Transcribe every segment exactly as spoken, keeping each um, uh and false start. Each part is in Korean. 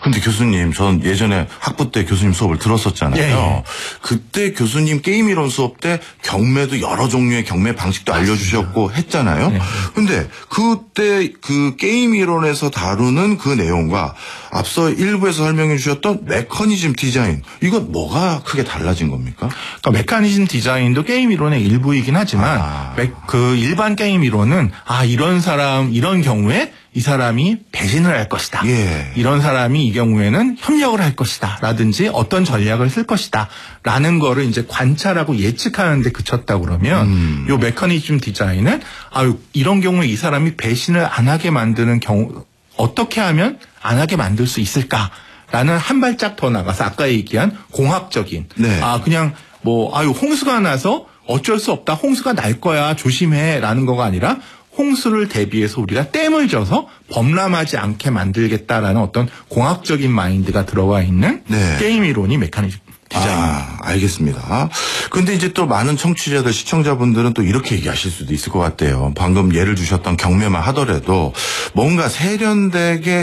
근데 교수님, 전 예전에 학부 때 교수님 수업을 들었었잖아요. 예. 그때 교수님 게임 이론 수업 때 경매도 여러 종류의 경매 방식도 맞습니다. 알려주셨고 했잖아요. 예. 근데 그때 그 게임 이론에서 다루는 그 내용과 앞서 일부에서 설명해 주셨던 메커니즘 디자인, 이건 뭐가 크게 달라진 겁니까? 그러니까 메커니즘 디자인도 게임 이론의 일부이긴 하지만 아. 그 일반 게임 이론은 아 이런 사람 이런 경우에 이 사람이 배신을 할 것이다. 예. 이런 사람이 이 경우에는 협력을 할 것이다. 라든지 어떤 전략을 쓸 것이다. 라는 거를 이제 관찰하고 예측하는 데 그쳤다 그러면 음. 요 메커니즘 디자인은 아 이런 경우에 이 사람이 배신을 안 하게 만드는 경우 어떻게 하면 안 하게 만들 수 있을까라는 한 발짝 더 나가서 아까 얘기한 공학적인 네. 아 그냥 뭐 아유 홍수가 나서 어쩔 수 없다. 홍수가 날 거야. 조심해라는 거가 아니라 홍수를 대비해서 우리가 댐을 져서 범람하지 않게 만들겠다라는 어떤 공학적인 마인드가 들어가 있는 네. 게임 이론이 메커니즘 디자인입니다. 아, 알겠습니다. 근데 이제 또 많은 청취자들, 시청자분들은 또 이렇게 얘기하실 수도 있을 것 같아요. 방금 예를 주셨던 경매만 하더라도 뭔가 세련되게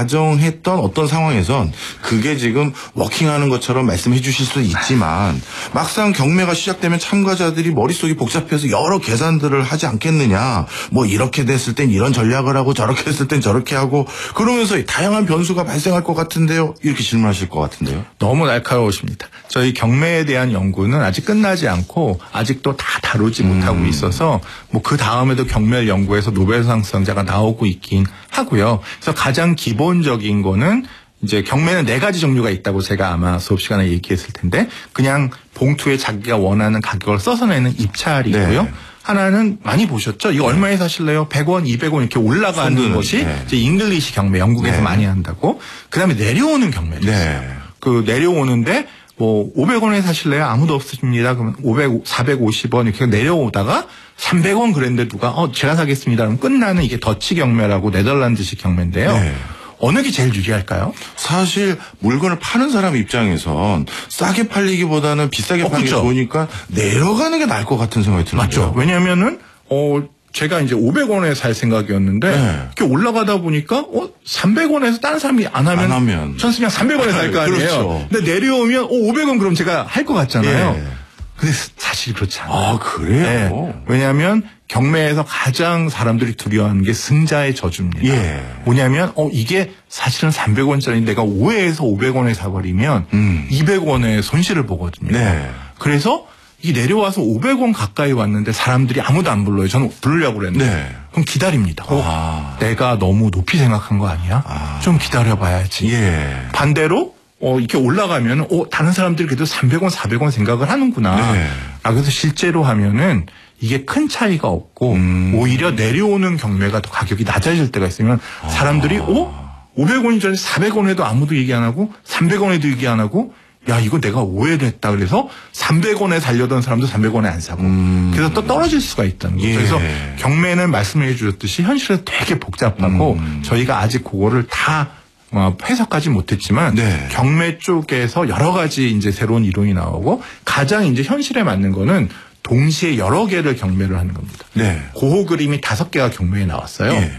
가정했던 어떤 상황에선 그게 지금 워킹하는 것처럼 말씀해 주실 수 있지만 막상 경매가 시작되면 참가자들이 머릿속이 복잡해서 여러 계산들을 하지 않겠느냐. 뭐 이렇게 됐을 땐 이런 전략을 하고 저렇게 됐을 땐 저렇게 하고 그러면서 다양한 변수가 발생할 것 같은데요. 이렇게 질문하실 것 같은데요. 너무 날카로우십니다. 저희 경매에 대한 연구는 아직 끝나지 않고 아직도 다 다루지 음. 못하고 있어서 뭐 그 다음에도 경매 연구에서 노벨상 수상자가 나오고 있긴 하고요. 그래서 가장 기본적인 거는 이제 경매는 네 가지 종류가 있다고 제가 아마 수업 시간에 얘기했을 텐데 그냥 봉투에 자기가 원하는 가격을 써서 내는 입찰이고요. 네. 하나는 많이 보셨죠? 이거 네. 얼마에 사실래요? 백 원, 이백 원 이렇게 올라가는 손드는, 것이 네. 이제 잉글리시 경매, 영국에서 네. 많이 한다고. 그다음에 내려오는 경매도 네. 있어요. 그 내려오는데 뭐 오백 원에 사실래요? 아무도 없으십니다. 그러면 오백, 사백오십 원 이렇게 내려오다가 삼백 원 그랬는데 누가 어 제가 사겠습니다. 그럼 끝나는 이게 더치 경매라고 네덜란드식 경매인데요. 네. 어느 게 제일 유리할까요? 사실 물건을 파는 사람 입장에선 싸게 팔리기보다는 비싸게 어, 팔리기 좋으니까 내려가는 게 나을 것 같은 생각이 들어요. 맞죠. 왜냐하면은 어 제가 이제 오백 원에 살 생각이었는데 네. 이렇게 올라가다 보니까 어 삼백 원에서 다른 사람이 안 하면, 안 하면. 전 그냥 삼백 원에 살 거 아니에요. 그렇죠. 근데 내려오면 어 오백 원 그럼 제가 할 것 같잖아요. 네. 근데 사실 그렇지 않아요. 아 그래요? 네. 왜냐하면 경매에서 가장 사람들이 두려워하는 게 승자의 저주입니다. 예. 뭐냐면 어 이게 사실은 삼백 원짜리 내가 오해해서 오백 원에 사버리면 음. 이백 원의 손실을 보거든요. 네. 그래서 이 내려와서 오백 원 가까이 왔는데 사람들이 아무도 안 불러요. 저는 부르려고 그랬는데. 네. 그럼 기다립니다. 어, 아. 내가 너무 높이 생각한 거 아니야? 아. 좀 기다려봐야지. 예. 반대로 어, 이렇게 올라가면 어, 다른 사람들이 그래도 삼백 원, 사백 원 생각을 하는구나. 네. 아, 그래서 실제로 하면은 이게 큰 차이가 없고 음. 오히려 내려오는 경매가 더 가격이 낮아질 때가 있으면 사람들이 아. 어? 오백 원이 전에 사백 원 해도 아무도 얘기 안 하고 삼백 원에도 얘기 안 하고 야 이거 내가 오해를 했다 그래서 삼백 원에 살려던 사람도 삼백 원에 안 사고 음. 그래서 또 떨어질 수가 있다는 거죠. 예. 그래서 경매는 말씀해 주셨듯이 현실은 되게 복잡하고 음. 저희가 아직 그거를 다 해석하지 못했지만 네. 경매 쪽에서 여러 가지 이제 새로운 이론이 나오고 가장 이제 현실에 맞는 거는 동시에 여러 개를 경매를 하는 겁니다. 네. 고호 그림이 다섯 개가 경매에 나왔어요. 예.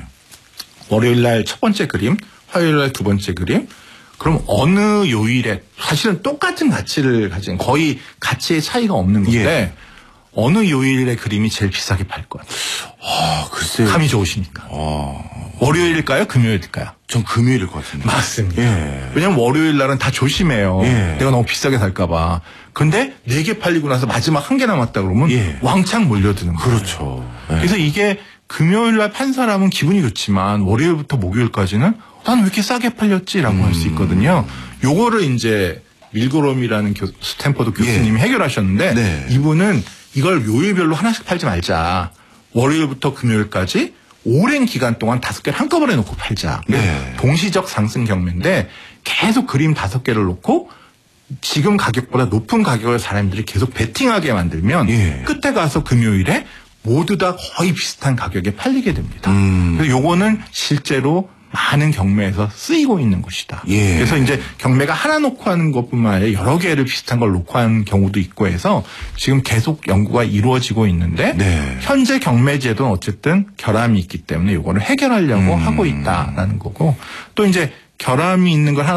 월요일 날 첫 번째 그림, 화요일 날 두 번째 그림. 그럼 어느 요일에 사실은 똑같은 가치를 가진 거의 가치의 차이가 없는 건데 예. 어느 요일에 그림이 제일 비싸게 팔 것 같아요? 아, 글쎄요. 감이 좋으시니까. 아. 월요일일까요? 금요일일까요? 전 금요일일 것 같은데. 맞습니다. 예. 왜냐면 월요일 날은 다 조심해요. 예. 내가 너무 비싸게 살까 봐. 근데 네 개 팔리고 나서 마지막 한 개 남았다 그러면 예. 왕창 몰려드는 거예요. 그렇죠. 예. 그래서 이게 금요일 날 판 사람은 기분이 좋지만 월요일부터 목요일까지는 나는 왜 이렇게 싸게 팔렸지라고 음. 할 수 있거든요. 요거를 이제 밀그롬이라는 교, 스탠퍼드 교수님이 예. 해결하셨는데 네. 이분은 이걸 요일별로 하나씩 팔지 말자. 월요일부터 금요일까지 오랜 기간 동안 다섯 개를 한꺼번에 놓고 팔자. 네. 동시적 상승 경매인데 계속 그림 다섯 개를 놓고 지금 가격보다 높은 가격을 사람들이 계속 베팅하게 만들면 예. 끝에 가서 금요일에 모두 다 거의 비슷한 가격에 팔리게 됩니다. 음. 그래서 요거는 실제로 많은 경매에서 쓰이고 있는 것이다. 예. 그래서 이제 경매가 하나 놓고 하는 것뿐만 아니라 여러 개를 비슷한 걸 놓고 하는 경우도 있고 해서 지금 계속 연구가 이루어지고 있는데 네. 현재 경매 제도는 어쨌든 결함이 있기 때문에 이거를 해결하려고 음. 하고 있다라는 거고 또 이제 결함이 있는 걸 하나